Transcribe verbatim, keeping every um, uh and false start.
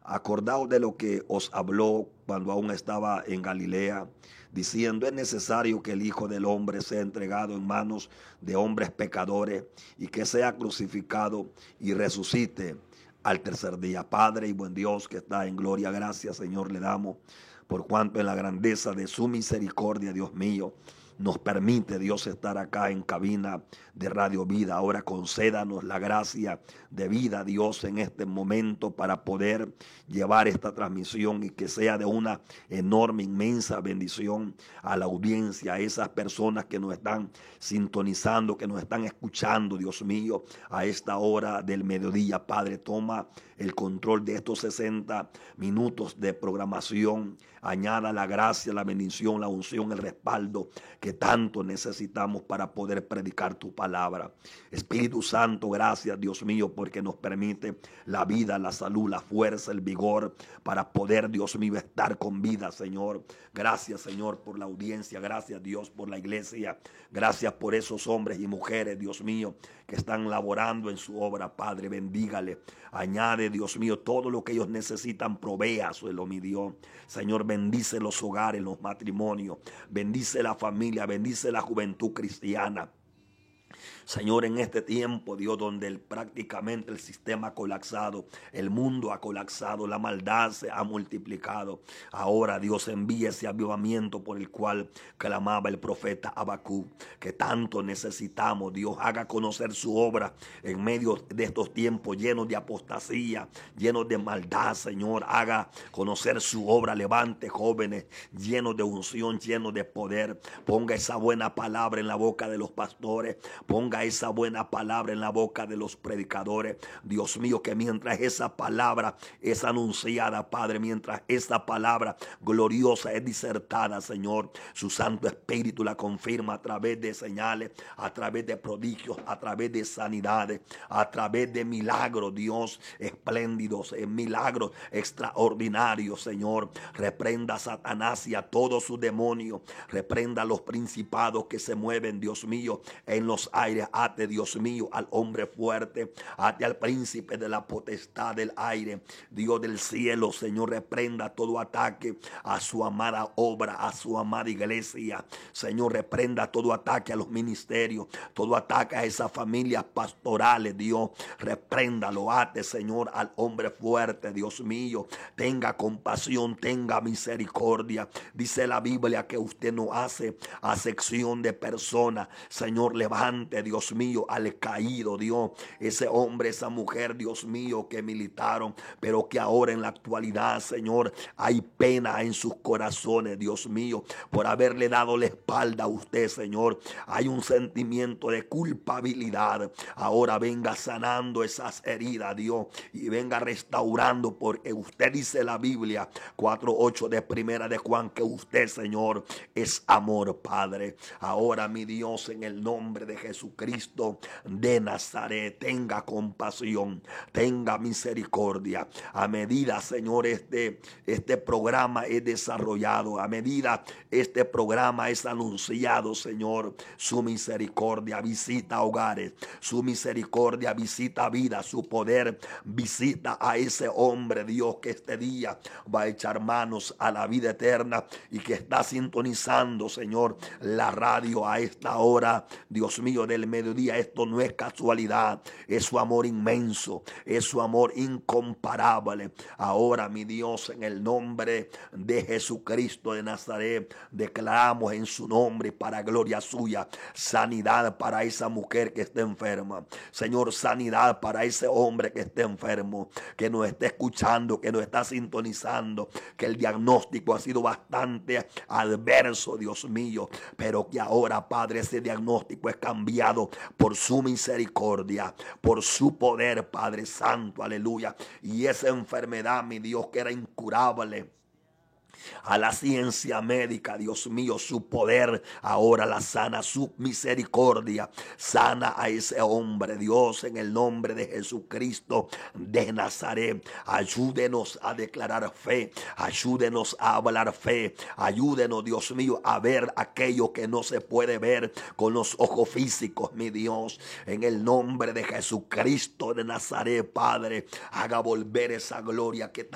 Acordaos de lo que os habló cuando aún estaba en Galilea, diciendo: es necesario que el Hijo del Hombre sea entregado en manos de hombres pecadores y que sea crucificado y resucite al tercer día. Padre y buen Dios que está en gloria, gracias, Señor, le damos por cuanto en la grandeza de su misericordia, Dios mío, nos permite, Dios, estar acá en cabina de Radio Vida. Ahora concédanos la gracia de vida, Dios, en este momento para poder llevar esta transmisión y que sea de una enorme, inmensa bendición a la audiencia, a esas personas que nos están sintonizando, que nos están escuchando, Dios mío, a esta hora del mediodía. Padre, toma el control de estos sesenta minutos de programación. Añada la gracia, la bendición, la unción, el respaldo que tanto necesitamos para poder predicar tu palabra. Espíritu Santo, gracias, Dios mío, porque nos permite la vida, la salud, la fuerza, el vigor para poder, Dios mío, estar con vida, Señor. Gracias, Señor, por la audiencia. Gracias, Dios, por la iglesia. Gracias por esos hombres y mujeres, Dios mío, que están laborando en su obra. Padre, bendígale. Añade, Dios mío, todo lo que ellos necesitan, provéaselo, mi Dios. Señor, bendice los hogares, los matrimonios. Bendice la familia, bendice la juventud cristiana. Señor, en este tiempo, Dios, donde el, prácticamente el sistema ha colapsado, el mundo ha colapsado, la maldad se ha multiplicado. Ahora, Dios, envía ese avivamiento por el cual clamaba el profeta Habacuc, que tanto necesitamos. Dios, haga conocer su obra en medio de estos tiempos llenos de apostasía, llenos de maldad, Señor. Haga conocer su obra, levante jóvenes llenos de unción, llenos de poder. Ponga esa buena palabra en la boca de los pastores. Ponga esa buena palabra en la boca de los predicadores. Dios mío, que mientras esa palabra es anunciada, Padre, mientras esa palabra gloriosa es disertada, Señor, su Santo Espíritu la confirma a través de señales, a través de prodigios, a través de sanidades, a través de milagros, Dios, espléndidos, en milagros extraordinarios, Señor. Reprenda a Satanás y a todos sus demonios. Reprenda a los principados que se mueven, Dios mío, en los aires. Ate, Dios mío, al hombre fuerte. Ate al príncipe de la potestad del aire. Dios del cielo, Señor, reprenda todo ataque a su amada obra, a su amada iglesia. Señor, reprenda todo ataque a los ministerios, todo ataque a esas familias pastorales. Dios, repréndalo. Ate, Señor, al hombre fuerte, Dios mío. Tenga compasión, tenga misericordia. Dice la Biblia que usted no hace acepción de personas. Señor, levante, Dios mío, al caído, Dios, ese hombre, esa mujer, Dios mío, que militaron, pero que ahora en la actualidad, Señor, hay pena en sus corazones, Dios mío, por haberle dado la espalda a usted, Señor. Hay un sentimiento de culpabilidad. Ahora venga sanando esas heridas, Dios, y venga restaurando, porque usted dice la Biblia cuatro ocho de primera de Juan que usted, Señor, es amor, Padre. Ahora, mi Dios, en el nombre de Jesucristo de Nazaret, tenga compasión, tenga misericordia. A medida, Señor, este, este programa es desarrollado, a medida este programa es anunciado, Señor, su misericordia visita hogares, su misericordia visita vidas, su poder visita a ese hombre, Dios, que este día va a echar manos a la vida eterna y que está sintonizando, Señor, la radio a esta hora, Dios mío, del mediodía. Esto no es casualidad, es su amor inmenso, es su amor incomparable. Ahora, mi Dios, en el nombre de Jesucristo de Nazaret, declaramos en su nombre, para gloria suya, sanidad para esa mujer que está enferma. Señor, sanidad para ese hombre que está enfermo, que nos está escuchando, que nos está sintonizando, que el diagnóstico ha sido bastante adverso, Dios mío, pero que ahora, Padre, ese diagnóstico es cambiado por su misericordia, por su poder, Padre Santo, aleluya. Y esa enfermedad, mi Dios, que era incurable, a la ciencia médica, Dios mío, su poder ahora la sana, su misericordia sana a ese hombre, Dios, en el nombre de Jesucristo de Nazaret. Ayúdenos a declarar fe, ayúdenos a hablar fe, ayúdenos, Dios mío, a ver aquello que no se puede ver con los ojos físicos, mi Dios, en el nombre de Jesucristo de Nazaret, Padre, haga volver esa gloria que